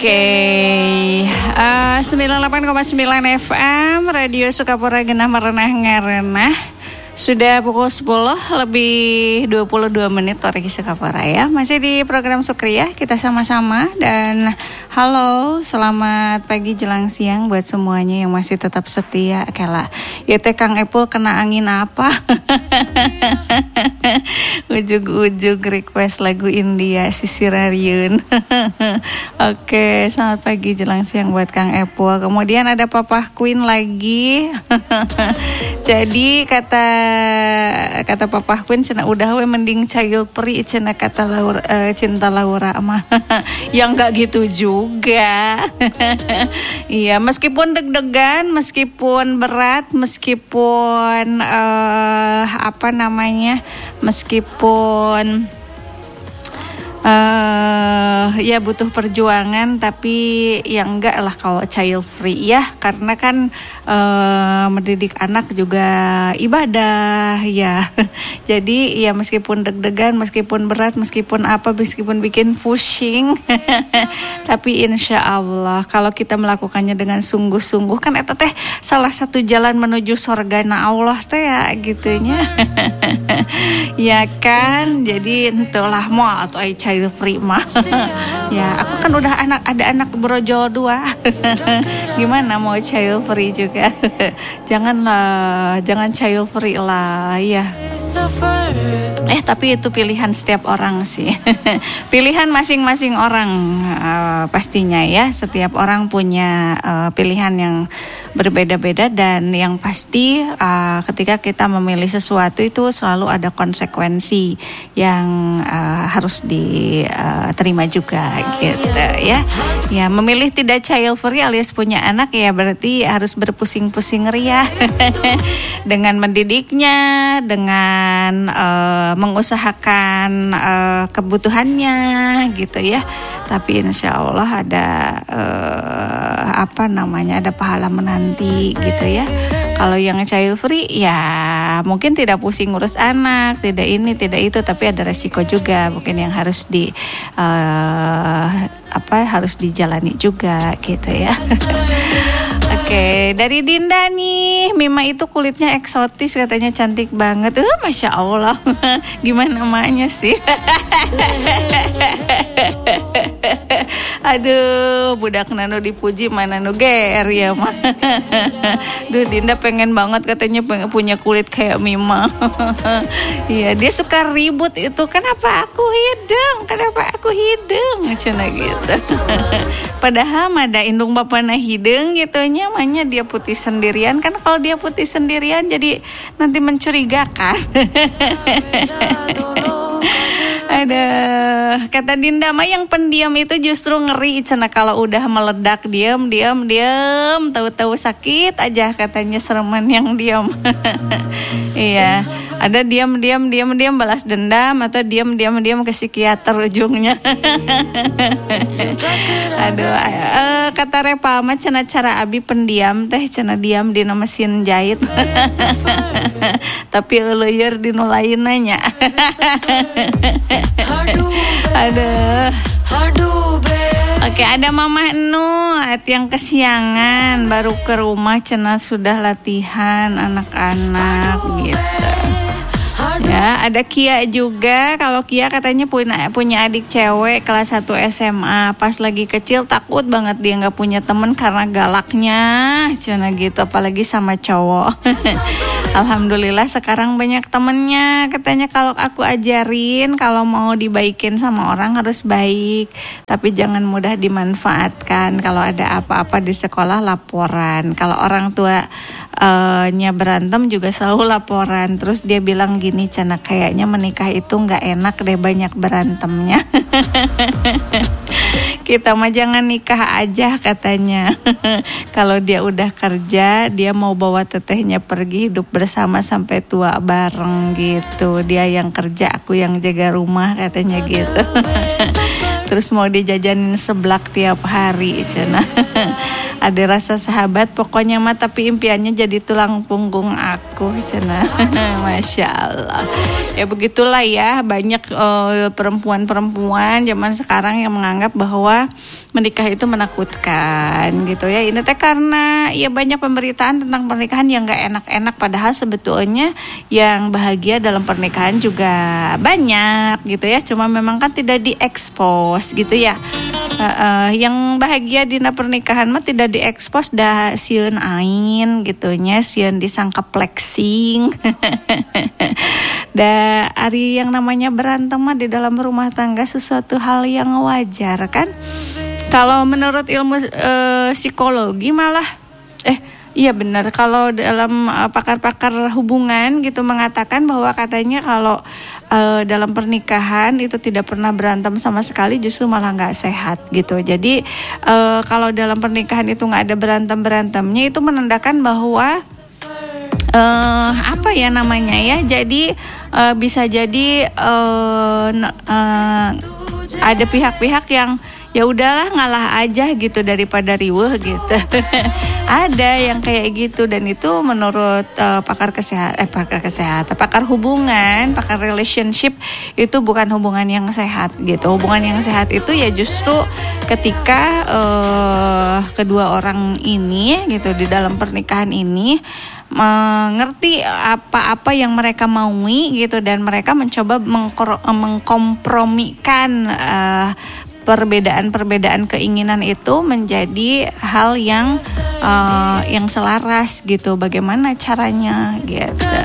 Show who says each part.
Speaker 1: Oke, 98,9 FM Radio Sukapura Genah Merenah Ngarenah. Sudah pukul 10 lebih 22 menit Toriki Sukapura ya. Masih di program Sukriah kita sama-sama. Dan halo, selamat pagi jelang siang buat semuanya yang masih tetap setia. Kela, ya teh Kang Epul kena angin apa? Ujug-ujug request lagu India Sisirariun. Oke, selamat pagi jelang siang buat Kang Epul. Kemudian ada Papa Queen lagi. Jadi kata Papa Queen cina udah we mending child free cina kata Laura, cinta Laura mah. Ya enggak gitu juga. Iya, meskipun deg-degan, meskipun berat, meskipun meskipun ya butuh perjuangan, tapi ya enggak lah kalau child free ya, karena kan mendidik anak juga ibadah ya. Jadi ya meskipun deg-degan, meskipun berat, meskipun bikin pusing, tapi insya Allah kalau kita melakukannya dengan sungguh-sungguh kan eta teh salah satu jalan menuju surgana Allah teh ya gitunya. Ya kan, jadi entahlah mau atau child free mah. Ya, aku kan udah ada anak brojol 2. Gimana mau child free juga? Jangan child free lah ya. Tapi itu pilihan setiap orang sih. Pilihan masing-masing orang pastinya ya. Setiap orang punya pilihan yang berbeda-beda, dan yang pasti ketika kita memilih sesuatu itu selalu ada konsekuensi yang harus diterima juga gitu ya. Ya, memilih tidak child free alias punya anak ya berarti harus berpusing-pusing riah dengan mendidiknya, dengan mengusahakan kebutuhannya gitu ya. Tapi insya Allah ada ada pahala menanti gitu ya. Kalau yang child free ya mungkin tidak pusing ngurus anak, tidak ini, tidak itu, tapi ada resiko juga mungkin yang harus harus dijalani juga gitu ya. Oke, dari Dinda nih, Mima itu kulitnya eksotis katanya, cantik banget. Masya Allah. Gimana namanya sih? Aduh, budak nano dipuji mana nu ger ya mah. Duh, Dinda pengen banget katanya punya kulit kayak Mima. Iya, dia suka ribut itu. Kenapa aku hidung? Cina gitu. Padahal ada indung bapana hidung gitunya, makanya dia putih sendirian kan. Kalau dia putih sendirian jadi nanti mencurigakan. Ada kata Dinda mah yang pendiam itu justru ngeri cina, kalau udah meledak diam tahu-tahu sakit aja katanya, sereman yang diam. Iya, ada diam balas dendam, atau diam ke psikiater ujungnya. Aduh, kata Repa mah cina cara abi pendiam teh cina diam di mesin jahit. Tapi leuyeur di nu lain nanya. Aduh. Oke, ada Mama Nuat yang kesiangan baru ke rumah cina sudah latihan anak-anak gitu. Ya, ada Kia juga. Kalau Kia katanya punya adik cewek kelas 1 SMA. Pas lagi kecil takut banget dia nggak punya temen karena galaknya, cina gitu, apalagi sama cowok. Alhamdulillah sekarang banyak temennya. Katanya kalau aku ajarin, kalau mau dibaikin sama orang harus baik, tapi jangan mudah dimanfaatkan. Kalau ada apa-apa di sekolah laporan. Kalau orang tua nya berantem juga selalu laporan. Terus dia bilang gini, cina kayaknya menikah itu nggak enak deh, banyak berantemnya. Kita mah jangan nikah aja katanya. Kalau dia udah kerja, dia mau bawa tetehnya pergi hidup bersama sampai tua bareng gitu. Dia yang kerja, aku yang jaga rumah katanya gitu. Terus mau dijajanin seblak tiap hari cina. Ada rasa sahabat pokoknya mah, tapi impiannya jadi tulang punggung aku cenah. Masya Allah. Ya begitulah ya, banyak perempuan-perempuan zaman sekarang yang menganggap bahwa menikah itu menakutkan gitu ya. Ini teh karena ya banyak pemberitaan tentang pernikahan yang gak enak-enak, padahal sebetulnya yang bahagia dalam pernikahan juga banyak gitu ya. Cuma memang kan tidak diekspos gitu ya. Yang bahagia di pernikahan mah tidak diekspos dah sieun ain gitunya, sieun disangka flexing. Da ari yang namanya berantem mah di dalam rumah tangga sesuatu hal yang wajar kan. Kalau menurut ilmu psikologi malah iya benar, kalau dalam pakar-pakar hubungan gitu mengatakan bahwa katanya kalau dalam pernikahan itu tidak pernah berantem sama sekali, justru malah nggak sehat gitu. Jadi kalau dalam pernikahan itu nggak ada berantem-berantemnya, itu menandakan bahwa apa ya namanya ya, jadi bisa jadi ada pihak-pihak yang ya udahlah ngalah aja gitu daripada riweuh gitu. Ada yang kayak gitu, dan itu menurut pakar hubungan, pakar relationship, itu bukan hubungan yang sehat gitu. Hubungan yang sehat itu ya justru ketika kedua orang ini gitu di dalam pernikahan ini mengerti apa-apa yang mereka maui gitu, dan mereka mencoba mengkompromikan perbedaan keinginan itu menjadi hal yang selaras gitu. Bagaimana caranya gitu.